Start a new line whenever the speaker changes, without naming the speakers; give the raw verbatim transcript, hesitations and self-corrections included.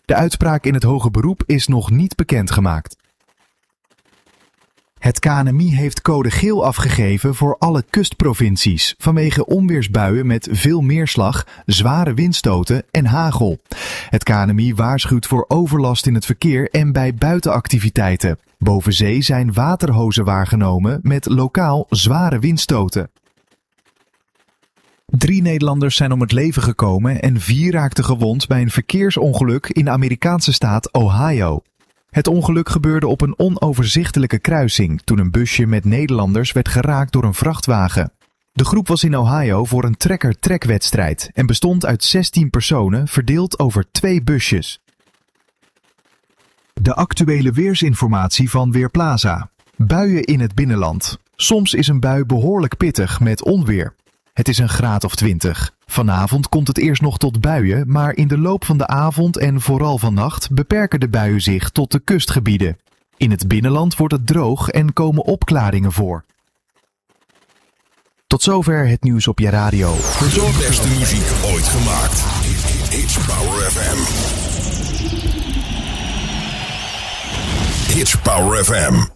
De uitspraak in het hoge beroep is nog niet bekendgemaakt. Het K N M I heeft code geel afgegeven voor alle kustprovincies vanwege onweersbuien met veel neerslag, zware windstoten en hagel. Het K N M I waarschuwt voor overlast in het verkeer en bij buitenactiviteiten. Boven zee zijn waterhozen waargenomen met lokaal zware windstoten. Drie Nederlanders zijn om het leven gekomen en vier raakten gewond bij een verkeersongeluk in de Amerikaanse staat Ohio. Het ongeluk gebeurde op een onoverzichtelijke kruising toen een busje met Nederlanders werd geraakt door een vrachtwagen. De groep was in Ohio voor een trekker-trekwedstrijd en bestond uit zestien personen verdeeld over twee busjes. De actuele weersinformatie van Weerplaza. Buien in het binnenland. Soms is een bui behoorlijk pittig met onweer. Het is een graad of twintig. Vanavond komt het eerst nog tot buien, maar in de loop van de avond en vooral vannacht beperken de buien zich tot de kustgebieden. In het binnenland wordt het droog en komen opklaringen voor. Tot zover het nieuws op je radio.
De beste muziek ooit gemaakt. Hits Power F M. Hits Power F M.